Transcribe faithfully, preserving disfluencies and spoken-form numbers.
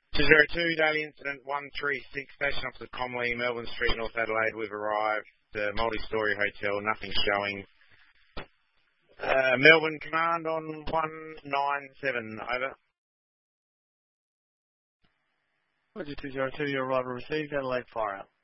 two zero two, daily incident one three six, station opposite Comley, Melbourne Street, North Adelaide. We've arrived. The multi-story hotel, nothing showing. Uh, Melbourne command on one nine seven, over. Roger two zero two, your arrival received, Adelaide fire out.